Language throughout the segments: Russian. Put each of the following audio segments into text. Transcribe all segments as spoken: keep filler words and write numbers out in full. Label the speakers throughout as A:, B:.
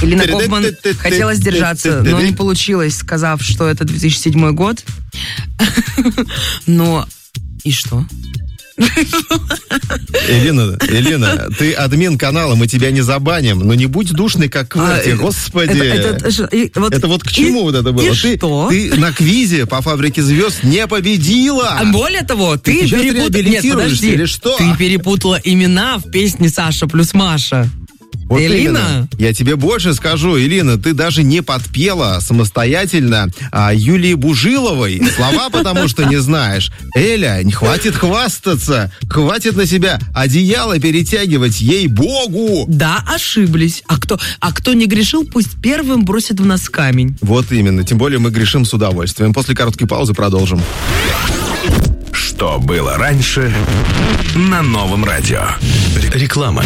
A: Элина Гофман хотела сдержаться, но не получилось, сказав, что это две тысячи седьмой год. Но и что?
B: Элина, Элина, ты админ канала, мы тебя не забаним, но не будь душной, как Кверти, а, господи. Это, это, это, вот, это вот к чему и, вот это было? Ты,
A: что?
B: Ты на квизе по «Фабрике звезд» не победила.
A: А более того, ты, ты перепутала... Нет, подожди,
B: или что?
A: Ты перепутала имена в песне «Саша плюс Маша».
B: Вот
A: Элина?
B: Именно. Я тебе больше скажу, Элина, ты даже не подпела самостоятельно а, Юлии Бужиловой слова, потому что не знаешь. Эля, не хватит хвастаться, хватит на себя одеяло перетягивать, ей-богу.
A: Да, ошиблись. А кто, а кто не грешил, пусть первым бросит в нас камень.
B: Вот именно, тем более мы грешим с удовольствием. После короткой паузы продолжим.
C: Что было раньше на Новом радио? Реклама.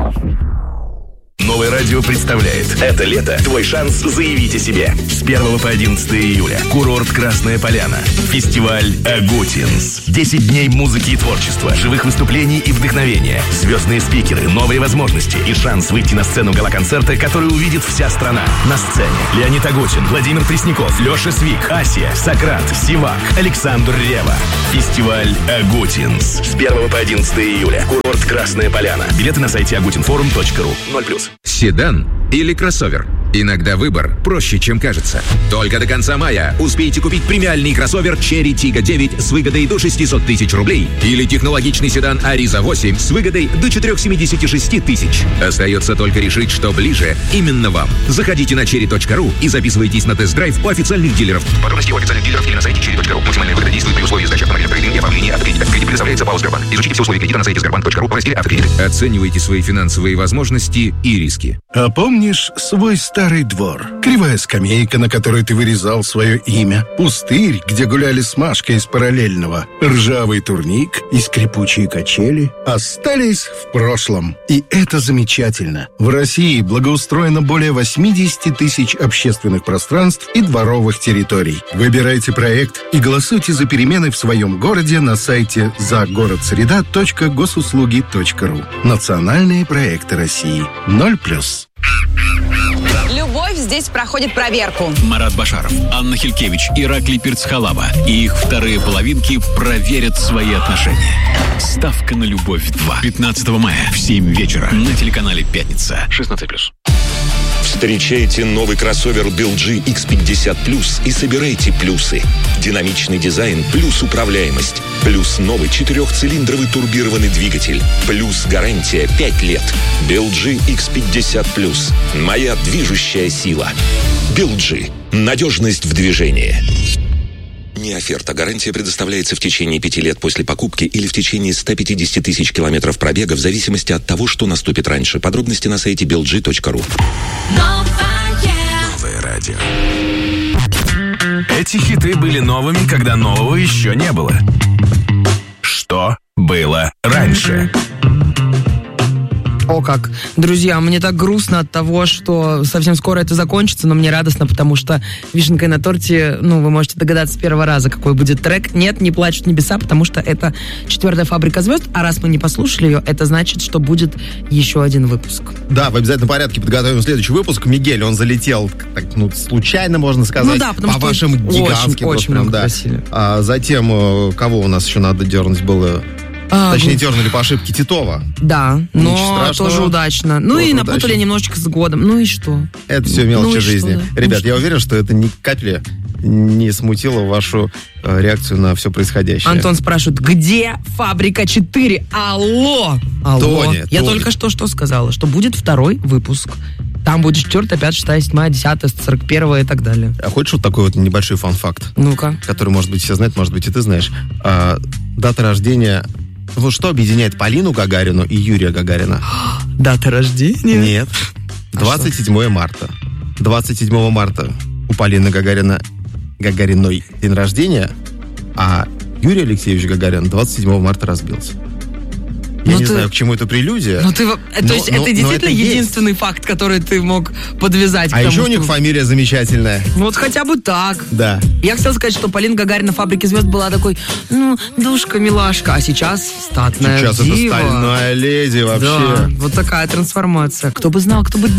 C: Новое радио представляет. Это лето твой шанс заявить о себе. С первого по одиннадцатое июля. Курорт Красная Поляна. Фестиваль Агутинс. десять дней музыки и творчества, живых выступлений и вдохновения. Звездные спикеры, новые возможности и шанс выйти на сцену гала-концерта, который увидит вся страна. На сцене Леонид Агутин, Владимир Пресняков, Леша Свик, Асия, Сократ, Сивак, Александр Ревва. Фестиваль Агутинс. С первого по одиннадцатое июля. Курорт Красная Поляна. Билеты на сайте агутинфорум точка ру. ноль плюс.
D: Седан или кроссовер? Иногда выбор проще, чем кажется. Только до конца мая успейте купить премиальный кроссовер Cherry Tiggo девять с выгодой до шестьсот тысяч рублей или технологичный седан Ariza восемь с выгодой до четыреста семьдесят шесть тысяч. Остается только решить, что ближе именно вам. Заходите на черри точка ру и записывайтесь на тест-драйв у официальных дилеров. Подробности у официальных дилеров или на сайте черри точка ру. Максимальная выгода действует при условии сдачи автомобиля в трейдинг и оформления автокредита. Кредит предоставляется ПАО «Сбербанк». Изучите все условия кредита на сайте сбербанк точка ру в разделе «Автокредиты». Оценивайте свои финансовые возможности и риски.
E: А помнишь свой старый двор? Кривая скамейка, на которой ты вырезал свое имя. Пустырь, где гуляли с Машкой из параллельного. Ржавый турник и скрипучие качели остались в прошлом. И это замечательно. В России благоустроено более восемьдесят тысяч общественных пространств и дворовых территорий. Выбирайте проект и голосуйте за перемены в своем городе на сайте загородсреда точка госуслуги точка ру. Национальные проекты России. Ноль плюс.
F: Любовь здесь проходит проверку.
G: Марат Башаров, Анна Хилькевич, Ираклий Пирцхалава и их вторые половинки проверят свои отношения. Ставка на любовь два. пятнадцатого мая в семь вечера на телеканале «Пятница». шестнадцать плюс.
C: Встречайте новый кроссовер би эл джи икс пятьдесят плюс и собирайте плюсы. Динамичный дизайн плюс управляемость. Плюс новый четырехцилиндровый турбированный двигатель. Плюс гарантия пять лет. би эл джи икс пятьдесят плюс. Моя движущая сила. би эл джи. Надежность в движении. Не оферта. Гарантия предоставляется в течение пяти лет после покупки или в течение ста пятидесяти тысяч километров пробега в зависимости от того, что наступит раньше. Подробности на сайте би эл джи точка ру. Новое радио.
G: Эти хиты были новыми, когда нового еще не было. Что было раньше?
A: О как. Друзья, мне так грустно от того, что совсем скоро это закончится, но мне радостно, потому что вишенкой на торте, ну, вы можете догадаться с первого раза, какой будет трек. Нет, не плачут небеса, потому что это четвертая «Фабрика звезд», а раз мы не послушали ее, это значит, что будет еще один выпуск.
B: Да, в обязательном порядке подготовим следующий выпуск. Мигель, он залетел, так, ну, случайно, можно сказать,
A: ну, да, потому
B: по
A: что
B: вашим гигантским.
A: Очень, очень
B: прям,
A: много
B: да.
A: просили.
B: А затем, кого у нас еще надо дернуть было... А, Точнее, ну, дернули по ошибке Титова.
A: Да, но тоже удачно. Ну
B: тоже
A: и напутали
B: удачно.
A: Немножечко с годом. Ну и что?
B: Это все мелочи
A: ну
B: жизни.
A: Что, да?
B: Ребят,
A: ну
B: я уверен, что это ни капли не смутило вашу э, реакцию на все происходящее.
A: Антон спрашивает, где «Фабрика четыре»? Алло! Алло!
B: Тони,
A: я
B: Тони.
A: только что что сказала, что будет второй выпуск. Там будет четвертая, пятая, шестая, седьмая, десятая, сорок первая и так далее.
B: А хочешь вот такой вот небольшой фан-факт?
A: Ну-ка.
B: Который, может быть, все знают, может быть, и ты знаешь. А, дата рождения... Вот что объединяет Полину Гагарину и Юрия Гагарина?
A: Дата рождения?
B: Нет. двадцать седьмого марта. двадцать седьмого марта у Полины Гагарина Гагариной день рождения, а Юрий Алексеевич Гагарин двадцать седьмого марта разбился. Я
A: ну
B: не
A: ты...
B: знаю, к чему это прелюдия.
A: Ну, ты... То
B: но,
A: есть
B: но,
A: это действительно
B: это
A: единственный есть. Факт, который ты мог подвязать.
B: А
A: к тому,
B: еще у них
A: что...
B: фамилия замечательная.
A: Вот хотя бы так.
B: Да.
A: Я хотела сказать, что Полина Гагарина в «Фабрике звезд» была такой, ну, душка-милашка, а сейчас статная
B: Сейчас
A: дива.
B: это стальная леди вообще.
A: Да, вот такая трансформация. Кто бы знал, кто бы